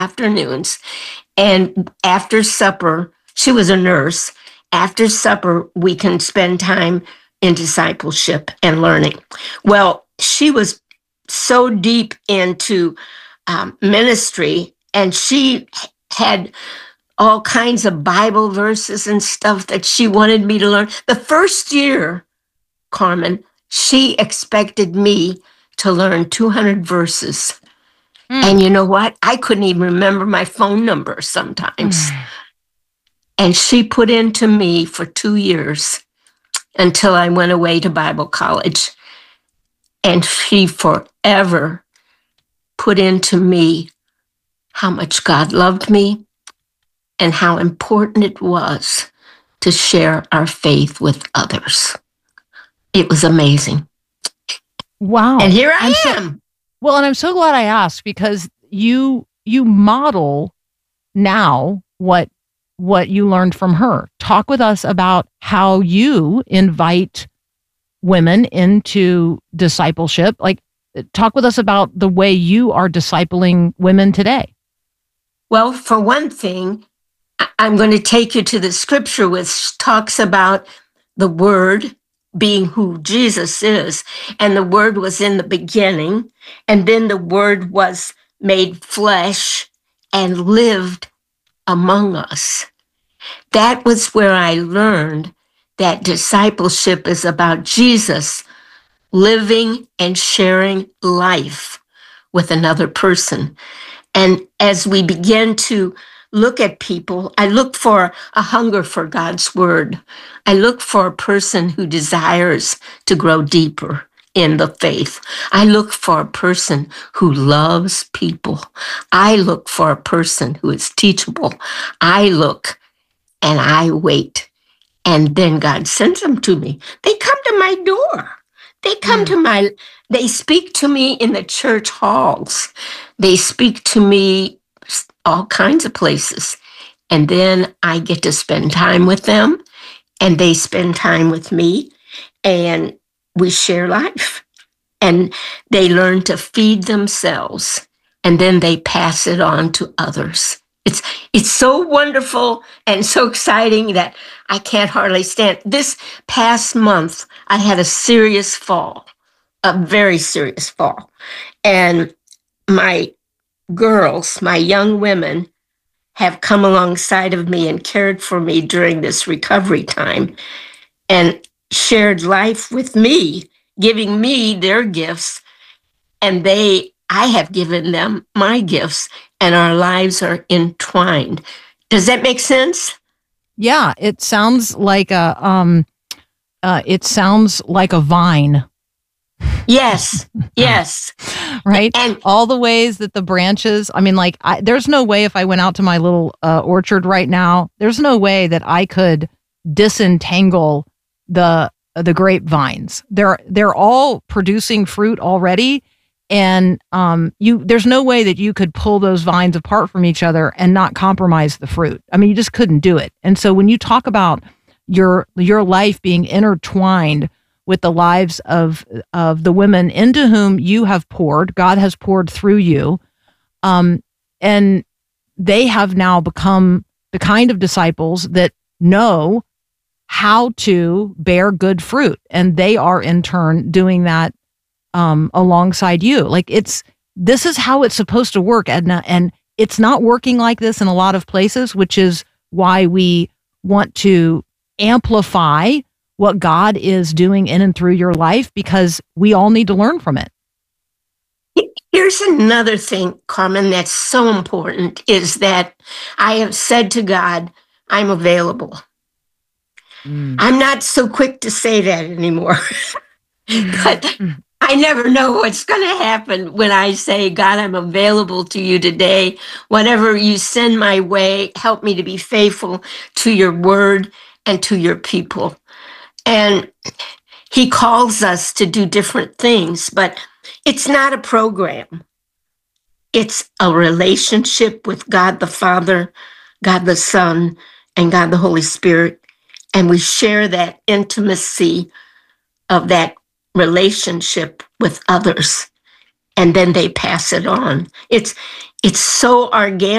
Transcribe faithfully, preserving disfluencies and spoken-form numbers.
afternoons. And after supper, she was a nurse. After supper, we can spend time in discipleship and learning. Well, she was so deep into um, ministry, and she had all kinds of Bible verses and stuff that she wanted me to learn. The first year, Carmen, she expected me to learn two hundred verses. Mm. And you know what? I couldn't even remember my phone number sometimes. Mm. And she put into me for two years until I went away to Bible college. And she forever put into me how much God loved me and how important it was to share our faith with others. It was amazing. Wow. And here I I'm am. So, well, and I'm so glad I asked, because you you model now what what you learned from her. Talk with us about how you invite women into discipleship. Like, talk with us about the way you are discipling women today. Well, for one thing, I'm going to take you to the scripture which talks about the Word being who Jesus is. And the Word was in the beginning. And then the Word was made flesh and lived among us. That was where I learned that discipleship is about Jesus living and sharing life with another person. And as we begin to look at people, I look for a hunger for God's word. I look for a person who desires to grow deeper in the faith. I look for a person who loves people. I look for a person who is teachable. I look and I wait. And then God sends them to me. They come to my door. They come mm. to my, they speak to me in the church halls. They speak to me all kinds of places. And then I get to spend time with them, and they spend time with me, and we share life. And they learn to feed themselves, and then they pass it on to others. It's it's so wonderful and so exciting that I can't hardly stand. This past month, I had a serious fall, a very serious fall. And my girls, my young women, have come alongside of me and cared for me during this recovery time and shared life with me, giving me their gifts, and they, I have given them my gifts, and our lives are entwined. Does that make sense? Yeah, it sounds like a um, uh, it sounds like a vine. Yes, yes. Right? And all the ways that the branches, I mean, like, I, there's no way if I went out to my little uh, orchard right now, there's no way that I could disentangle the the grapevines. They're they're all producing fruit already. And um, you, there's no way that you could pull those vines apart from each other and not compromise the fruit. I mean, you just couldn't do it. And so when you talk about your your life being intertwined with the lives of of the women into whom you have poured, God has poured through you, um, and they have now become the kind of disciples that know how to bear good fruit, and they are in turn doing that um, alongside you. Like, it's, this is how it's supposed to work, Edna, and it's not working like this in a lot of places, which is why we want to amplify what God is doing in and through your life, because we all need to learn from it. Here's another thing, Carmen, that's so important, is that I have said to God, I'm available. Mm. I'm not so quick to say that anymore, but I never know what's going to happen when I say, God, I'm available to you today. Whatever you send my way, help me to be faithful to your word and to your people. And he calls us to do different things, but it's not a program. It's a relationship with God the Father, God the Son, and God the Holy Spirit. And we share that intimacy of that relationship with others. and then they pass it on. It's it's so organic.